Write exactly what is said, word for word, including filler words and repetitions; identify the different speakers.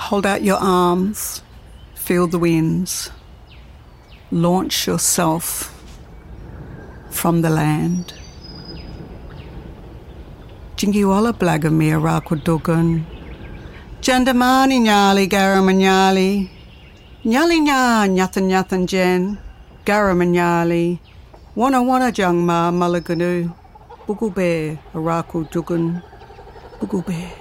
Speaker 1: Hold out your arms, feel the winds. Launch yourself from the land. Jingiwala blagamir rakudugun. Jandamani nyali garamanyali. Nyali nya nyathan nyathan jen. Garamanyali. Wana wana jangma malaganu. Bugube araku dugun. Bugube.